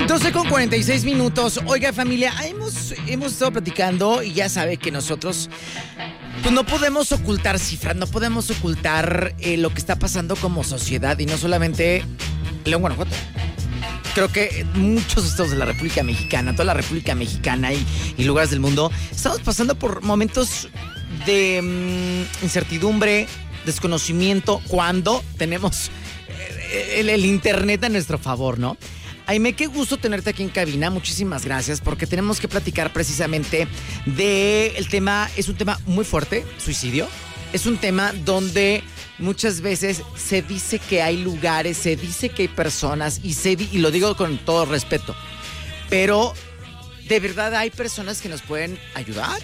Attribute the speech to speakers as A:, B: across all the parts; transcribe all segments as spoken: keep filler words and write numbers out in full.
A: doce con cuarenta y seis minutos. Oiga, familia, hemos, hemos estado platicando y ya sabe que nosotros pues no podemos ocultar cifras, no podemos ocultar eh, lo que está pasando como sociedad y no solamente León, Guanajuato. Creo que muchos estados de la República Mexicana, toda la República Mexicana y, y lugares del mundo, estamos pasando por momentos de mmm, incertidumbre, desconocimiento, cuando tenemos el, el internet a nuestro favor, ¿no? Aime, qué gusto tenerte aquí en cabina, muchísimas gracias, porque tenemos que platicar precisamente del tema, es un tema muy fuerte, suicidio, es un tema donde muchas veces se dice que hay lugares, se dice que hay personas, y, se, y lo digo con todo respeto, pero ¿de verdad hay personas que nos pueden ayudar?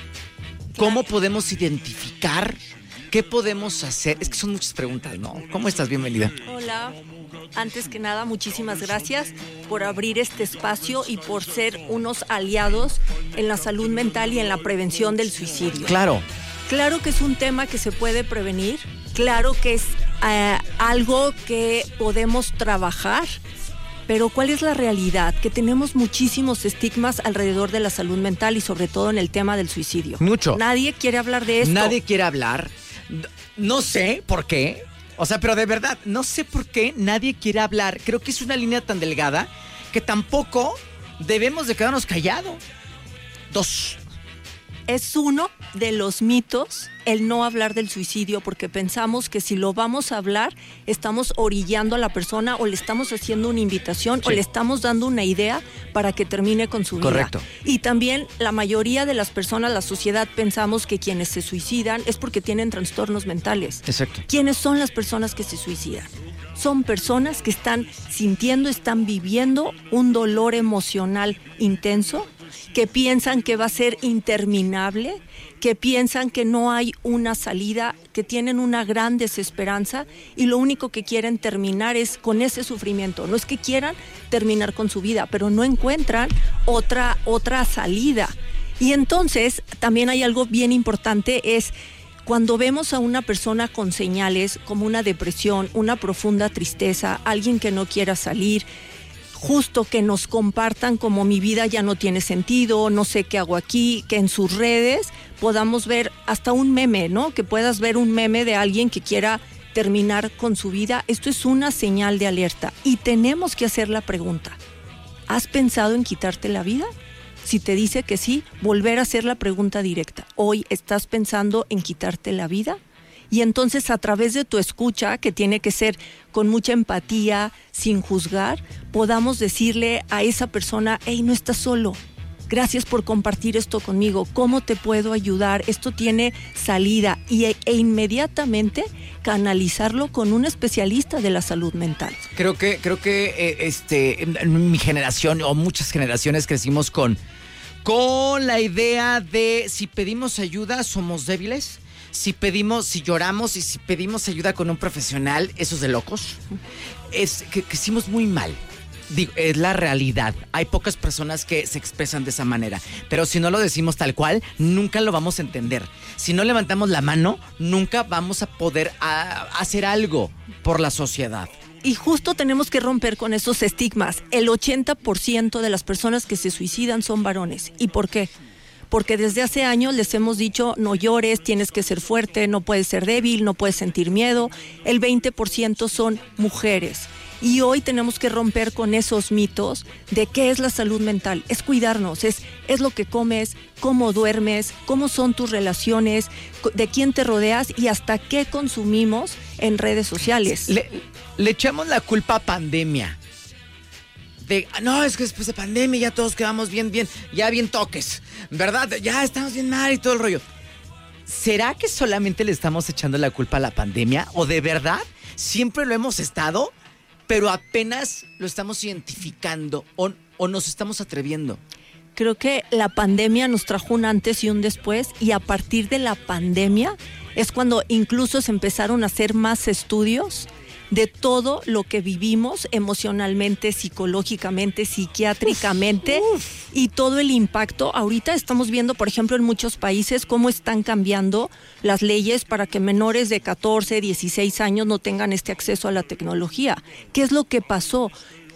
A: ¿Cómo podemos identificar? ¿Qué podemos hacer? Es que son muchas preguntas, ¿no? ¿Cómo estás? Bienvenida.
B: Hola. Antes que nada, muchísimas gracias por abrir este espacio y por ser unos aliados en la salud mental y en la prevención del suicidio.
A: Claro.
B: Claro que es un tema que se puede prevenir, claro que es eh, algo que podemos trabajar, pero ¿cuál es la realidad? Que tenemos muchísimos estigmas alrededor de la salud mental y sobre todo en el tema del suicidio.
A: Mucho.
B: Nadie quiere hablar de esto.
A: Nadie quiere hablar. No sé por qué. O sea, pero de verdad, no sé por qué nadie quiere hablar. Creo que es una línea tan delgada que tampoco debemos de quedarnos callados. Dos.
B: Es uno de los mitos el no hablar del suicidio, porque pensamos que si lo vamos a hablar, estamos orillando a la persona o le estamos haciendo una invitación, sí, o le estamos dando una idea para que termine con su vida.
A: Correcto.
B: Y también la mayoría de las personas, la sociedad, pensamos que quienes se suicidan es porque tienen trastornos mentales.
A: Exacto.
B: ¿Quiénes son las personas que se suicidan? Son personas que están sintiendo, están viviendo un dolor emocional intenso, que piensan que va a ser interminable, que piensan que no hay una salida, que tienen una gran desesperanza y lo único que quieren terminar es con ese sufrimiento. No es que quieran terminar con su vida, pero no encuentran otra, otra salida. Y entonces también hay algo bien importante, es cuando vemos a una persona con señales como una depresión, una profunda tristeza, alguien que no quiera salir, justo que nos compartan como mi vida ya no tiene sentido, no sé qué hago aquí, que en sus redes podamos ver hasta un meme, ¿no? Que puedas ver un meme de alguien que quiera terminar con su vida. Esto es una señal de alerta y tenemos que hacer la pregunta: ¿has pensado en quitarte la vida? Si te dice que sí, volver a hacer la pregunta directa: ¿hoy estás pensando en quitarte la vida? Y entonces a través de tu escucha, que tiene que ser con mucha empatía, sin juzgar, podamos decirle a esa persona: hey, no estás solo, gracias por compartir esto conmigo, ¿cómo te puedo ayudar? Esto tiene salida. Y, e, e inmediatamente canalizarlo con un especialista de la salud mental.
A: Creo que, creo que eh, este, en mi generación o muchas generaciones crecimos con, con la idea de si pedimos ayuda somos débiles. Si pedimos, si lloramos y si pedimos ayuda con un profesional, eso es de locos. Es que, que hicimos muy mal. Digo, es la realidad. Hay pocas personas que se expresan de esa manera. Pero si no lo decimos tal cual, nunca lo vamos a entender. Si no levantamos la mano, nunca vamos a poder a, hacer algo por la sociedad.
B: Y justo tenemos que romper con esos estigmas. El ochenta por ciento de las personas que se suicidan son varones. ¿Y por qué? Porque desde hace años les hemos dicho: no llores, tienes que ser fuerte, no puedes ser débil, no puedes sentir miedo. El veinte por ciento son mujeres. Y hoy tenemos que romper con esos mitos de qué es la salud mental. Es cuidarnos, es, es lo que comes, cómo duermes, cómo son tus relaciones, de quién te rodeas y hasta qué consumimos en redes sociales.
A: Le, le echamos la culpa a pandemia. De, no, es que después de pandemia ya todos quedamos bien, bien, ya bien toques, ¿verdad? Ya estamos bien mal y todo el rollo. ¿Será que solamente le estamos echando la culpa a la pandemia? ¿O de verdad siempre lo hemos estado, pero apenas lo estamos identificando o, o nos estamos atreviendo?
B: Creo que la pandemia nos trajo un antes y un después, y a partir de la pandemia es cuando incluso se empezaron a hacer más estudios de todo lo que vivimos emocionalmente, psicológicamente, psiquiátricamente, uf, uf. Y todo el impacto. Ahorita estamos viendo, por ejemplo, en muchos países cómo están cambiando las leyes para que menores de catorce, dieciséis años no tengan este acceso a la tecnología. ¿Qué es lo que pasó?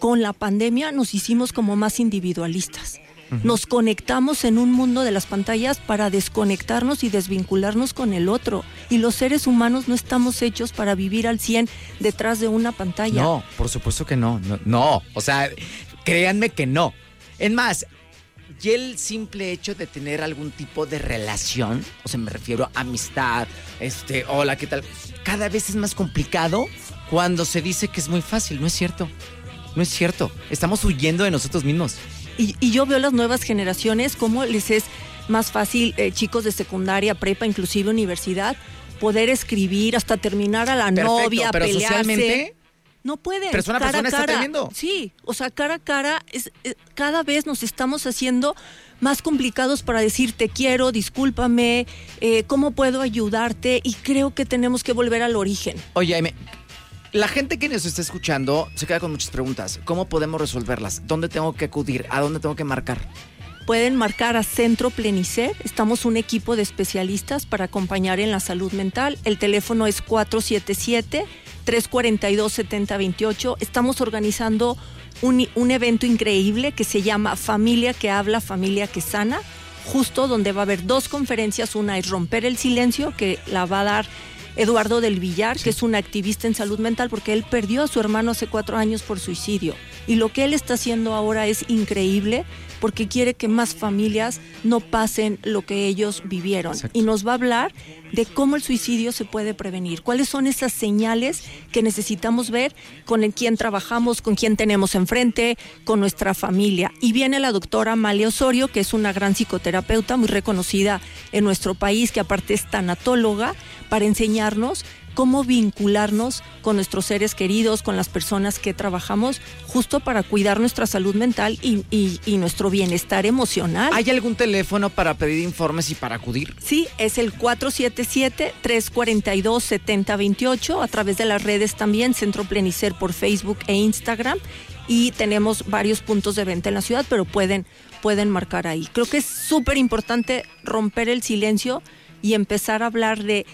B: con la pandemia nos hicimos como más individualistas. Nos conectamos en un mundo de las pantallas para desconectarnos y desvincularnos con el otro. Y los seres humanos no estamos hechos para vivir al cien detrás de una pantalla.
A: No, por supuesto que no. No, no. O sea, créanme que no. Es más, y el simple hecho de tener algún tipo de relación, o sea, me refiero a amistad, este, hola, ¿qué tal? Cada vez es más complicado cuando se dice que es muy fácil. No es cierto. No es cierto. Estamos huyendo de nosotros mismos.
B: Y, y yo veo las nuevas generaciones cómo les es más fácil, eh, chicos de secundaria, prepa, inclusive universidad, poder escribir hasta terminar a la
A: Perfecto,
B: novia,
A: pero
B: pelearse.
A: Socialmente,
B: no pueden.
A: persona a
B: cara
A: persona
B: a cara.
A: está teniendo.
B: Sí, o sea, cara a cara, es, eh, cada vez nos estamos haciendo más complicados para decir te quiero, discúlpame, eh, cómo puedo ayudarte, y creo que tenemos que volver al origen.
A: Oye, Aime, la gente que nos está escuchando se queda con muchas preguntas. ¿Cómo podemos resolverlas? ¿Dónde tengo que acudir? ¿A dónde tengo que marcar?
B: Pueden marcar a Centro Plenicer. Estamos un equipo de especialistas para acompañar en la salud mental. El teléfono es cuatro siete siete, tres cuatro dos, siete cero dos ocho. Estamos organizando un, un evento increíble que se llama Familia que Habla, Familia que Sana, justo donde va a haber dos conferencias. Una es Romper el Silencio, que la va a dar Eduardo del Villar, sí, que es un activista en salud mental, porque él perdió a su hermano hace cuatro años por suicidio. Y lo que él está haciendo ahora es increíble, porque quiere que más familias no pasen lo que ellos vivieron. Exacto. Y nos va a hablar de cómo el suicidio se puede prevenir, cuáles son esas señales que necesitamos ver con el quien trabajamos, con quien tenemos enfrente, con nuestra familia. Y viene la doctora Amalia Osorio, que es una gran psicoterapeuta muy reconocida en nuestro país, que aparte es tanatóloga, para enseñarnos cómo vincularnos con nuestros seres queridos, con las personas que trabajamos, justo para cuidar nuestra salud mental y, y, y nuestro bienestar emocional.
A: ¿Hay algún teléfono para pedir informes y para acudir?
B: Sí, es el cuatro siete siete, tres cuatro dos, siete cero dos ocho, a través de las redes también, Centro Plenicer por Facebook e Instagram, y tenemos varios puntos de venta en la ciudad, pero pueden, pueden marcar ahí. Creo que es súper importante romper el silencio y empezar a hablar de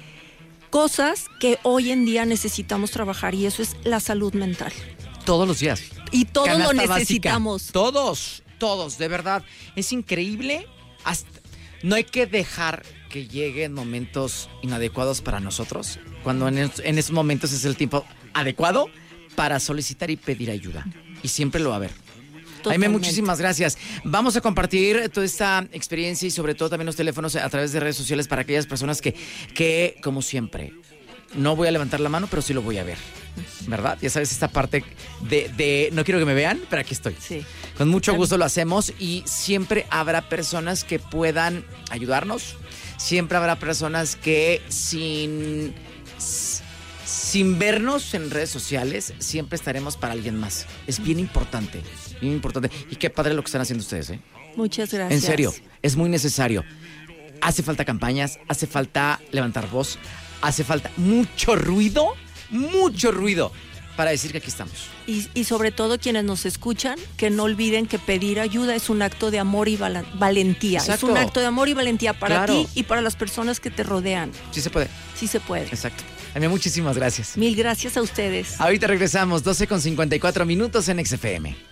B: cosas que hoy en día necesitamos trabajar, y eso es la salud mental.
A: Todos los días.
B: Y todos Canasta lo necesitamos.
A: Básica. Todos, todos, de verdad. Es increíble. Hasta, no hay que dejar que lleguen momentos inadecuados para nosotros, cuando en, es, en esos momentos es el tiempo adecuado para solicitar y pedir ayuda. Y siempre lo va a haber. Aime, muchísimas gracias. Vamos a compartir toda esta experiencia y sobre todo también los teléfonos a través de redes sociales para aquellas personas que, que, como siempre, no voy a levantar la mano, pero sí lo voy a ver, ¿verdad? Ya sabes, esta parte de, de no quiero que me vean, pero aquí estoy.
B: Sí.
A: Con mucho gusto lo hacemos, y siempre habrá personas que puedan ayudarnos. Siempre habrá personas que sin... sin vernos en redes sociales, siempre estaremos para alguien más. Es bien importante, bien importante. Y qué padre lo que están haciendo ustedes, ¿eh?
B: Muchas gracias.
A: En serio, es muy necesario. Hace falta campañas, hace falta levantar voz, hace falta mucho ruido, mucho ruido para decir que aquí estamos.
B: Y, y sobre todo quienes nos escuchan, que no olviden que pedir ayuda es un acto de amor y val- valentía.
A: Exacto.
B: Es un acto de amor y valentía para
A: Claro.
B: ti y para las personas que te rodean.
A: Sí se puede.
B: Sí se puede.
A: Exacto. Aime, muchísimas gracias.
B: Mil gracias a ustedes.
A: Ahorita regresamos, doce con cincuenta y cuatro minutos en X F M.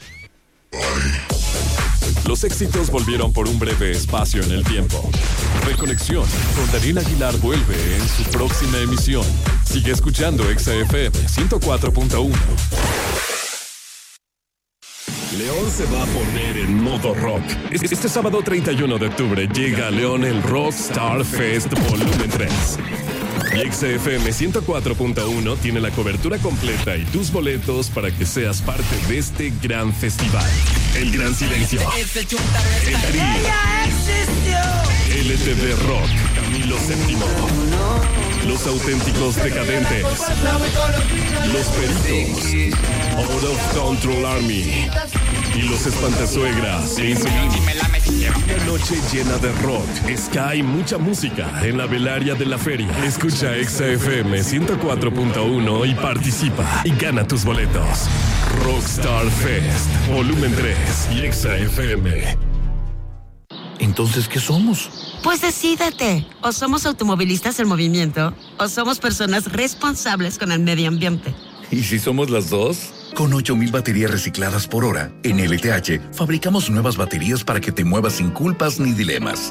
C: Los éxitos volvieron por un breve espacio en el tiempo. Reconexión con Daniel Aguilar vuelve en su próxima emisión. Sigue escuchando X F M ciento cuatro punto uno. León se va a poner en modo rock. Este sábado treinta y uno de octubre llega a León el Rockstar Fest Volumen tres. Y X F M ciento cuatro punto uno tiene la cobertura completa y tus boletos para que seas parte de este gran festival. El Gran Silencio, El Tri, L T V Rock, Camilo séptimo, Los Auténticos Decadentes, Los Peritos, Out of Control Army y Los Espantasuegras. Una noche llena de rock, ska y mucha música en la velaria de la feria. Escucha X F M ciento cuatro punto uno y participa y gana tus boletos. Rockstar Fest Volumen tres y X F M.
D: Entonces, ¿qué somos?
E: Pues decídete, o somos automovilistas en movimiento, o somos personas responsables con el medio ambiente.
D: ¿Y si somos las dos? Con ocho mil baterías recicladas por hora, en L T H fabricamos nuevas baterías para que te muevas sin culpas ni dilemas.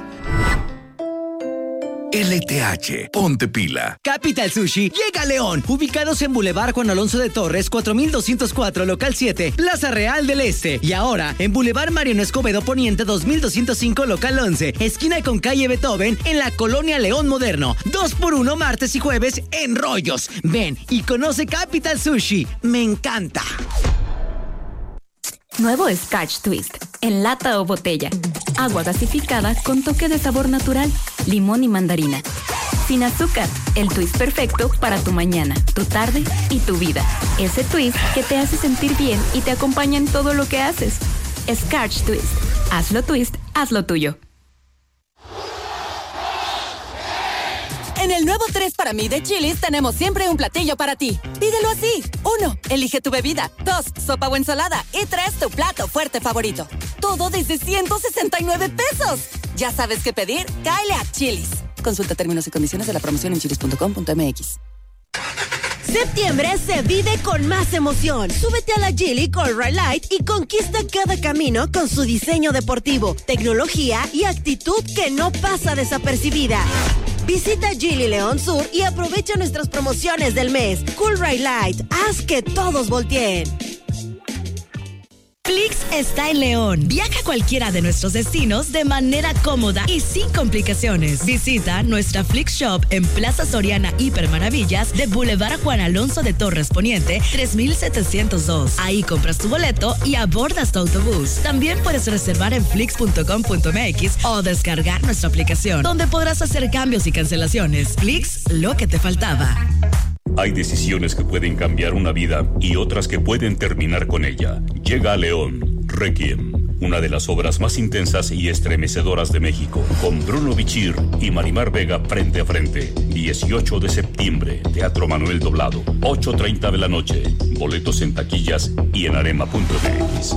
D: L T H, ponte pila.
F: Capital Sushi llega a León, ubicados en Boulevard Juan Alonso de Torres, cuatro mil doscientos cuatro, local siete, Plaza Real del Este. Y ahora, en Boulevard Mariano Escobedo Poniente, dos mil doscientos cinco, local once, esquina con calle Beethoven, en la colonia León Moderno. dos por uno martes y jueves en Rollos. Ven y conoce Capital Sushi. Me encanta.
G: Nuevo Scotch Twist, en lata o botella. Agua gasificada con toque de sabor natural, limón y mandarina. Sin azúcar, el twist perfecto para tu mañana, tu tarde y tu vida. Ese twist que te hace sentir bien y te acompaña en todo lo que haces. Scotch Twist. Hazlo twist, hazlo tuyo.
H: En el nuevo tres para mí de Chili's tenemos siempre un platillo para ti. Pídelo así. Uno, elige tu bebida. Dos, sopa o ensalada. Y tres, tu plato fuerte favorito. Todo desde ciento sesenta y nueve pesos. ¿Ya sabes qué pedir? Cáele a Chili's. Consulta términos y condiciones de la promoción en chilis punto com punto m x.
I: Septiembre se vive con más emoción. Súbete a la Geely Cold Light y conquista cada camino con su diseño deportivo, tecnología y actitud que no pasa desapercibida. Visita Geely León Sur y aprovecha nuestras promociones del mes. Cool Ride Light, haz que todos volteen.
J: Flix está en León. Viaja a cualquiera de nuestros destinos de manera cómoda y sin complicaciones. Visita nuestra Flix Shop en Plaza Soriana Hiper Maravillas de Boulevard Juan Alonso de Torres Poniente, tres mil setecientos dos. Ahí compras tu boleto y abordas tu autobús. También puedes reservar en flix punto com punto m x o descargar nuestra aplicación, donde podrás hacer cambios y cancelaciones. Flix, lo que te faltaba.
C: Hay decisiones que pueden cambiar una vida y otras que pueden terminar con ella. Llega a León, Requiem, una de las obras más intensas y estremecedoras de México, con Bruno Bichir y Marimar Vega frente a frente. dieciocho de septiembre, Teatro Manuel Doblado, ocho treinta de la noche. Boletos en taquillas y en arema punto m x.